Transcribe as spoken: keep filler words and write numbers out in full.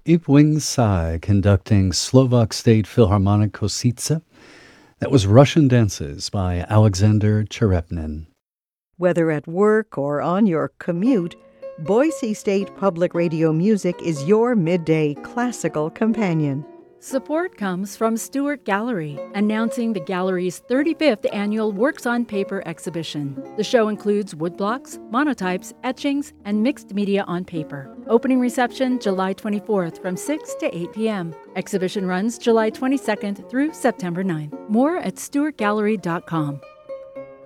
Ipwing Sai conducting Slovak State Philharmonic Kosice. That was Russian Dances by Alexander Cherepnin. Whether at work or on your commute, Boise State Public Radio Music is your midday classical companion. Support comes from Stewart Gallery, announcing the gallery's thirty-fifth annual Works on Paper exhibition. The show includes woodblocks, monotypes, etchings, and mixed media on paper. Opening reception July twenty-fourth from six to eight p.m. Exhibition runs July twenty-second through September ninth. More at stewart gallery dot com.